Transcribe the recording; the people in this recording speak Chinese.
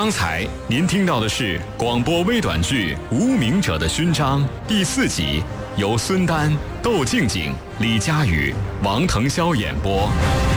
刚才您听到的是广播微短剧《无名者的勋章》第4集，由孙丹、窦静静、李佳宇、王腾霄演播。